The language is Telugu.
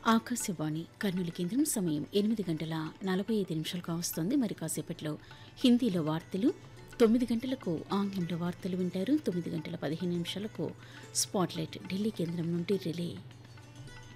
ఆకాశవాణి కర్నూలు కేంద్రం సమయం 8:45 కావస్తోంది. మరి కాసేపట్లో హిందీలో వార్తలు, 9 గంటలకు ఆంగ్లంలో వార్తలు వింటారు. 9:15 స్పాట్లైట్ ఢిల్లీ కేంద్రం నుండి రిలే.